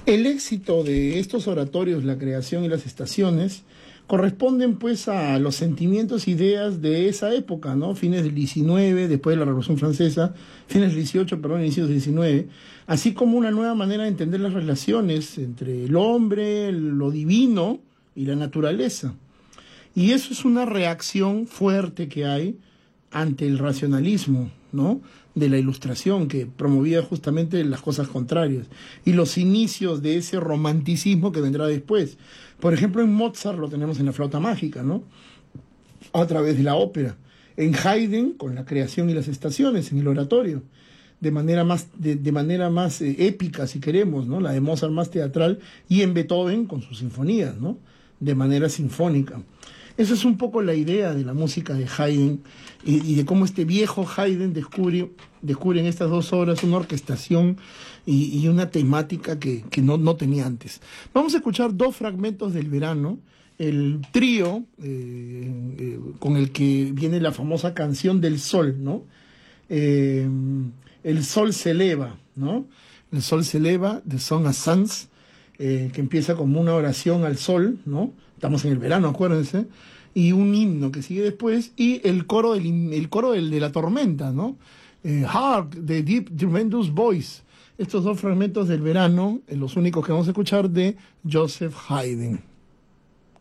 El éxito de estos oratorios, la creación y las estaciones, corresponden pues a los sentimientos e ideas de esa época, ¿no? Fines del 19, después de la Revolución Francesa, fines del 18, perdón, inicios del 19, así como una nueva manera de entender las relaciones entre el hombre, lo divino y la naturaleza. Y eso es una reacción fuerte que hay ante el racionalismo, ¿no? De la Ilustración, que promovía justamente las cosas contrarias, y los inicios de ese romanticismo que vendrá después. Por ejemplo, en Mozart lo tenemos en la flauta mágica, ¿no? A través de la ópera. En Haydn, con la creación y las estaciones, en el oratorio, de manera más épica, si queremos, ¿no? La de Mozart más teatral, y en Beethoven con sus sinfonías, ¿no? De manera sinfónica. Esa es un poco la idea de la música de Haydn y de cómo este viejo Haydn descubre en estas dos obras una orquestación y una temática que no tenía antes. Vamos a escuchar dos fragmentos del Verano, el trío con el que viene la famosa canción del sol, ¿no? El sol se eleva, ¿no? El sol se eleva, The Sun Ascends, que empieza como una oración al sol, ¿no? Estamos en el verano, acuérdense, y un himno que sigue después, y el coro de la tormenta, ¿no? Hark, the deep, tremendous voice. Estos dos fragmentos del Verano, los únicos que vamos a escuchar de Joseph Haydn.